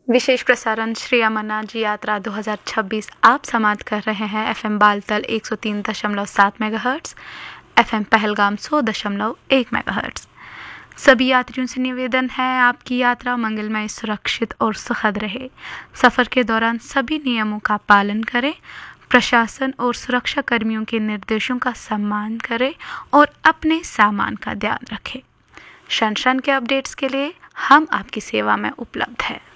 विशेष प्रसारण श्री अमरनाथ जी यात्रा 2026 आप समाप्त कर रहे हैं FM Baltal 103.7 megahertz, FM Pahalgam 100.1 megahertz. सभी यात्रियों से निवेदन है आपकी यात्रा मंगलमय, सुरक्षित और सुखद रहे। सफ़र के दौरान सभी नियमों का पालन करें, प्रशासन और सुरक्षा कर्मियों के निर्देशों का सम्मान करें और अपने सामान का ध्यान रखें। क्षण क्षण के अपडेट्स के लिए हम आपकी सेवा में उपलब्ध हैं।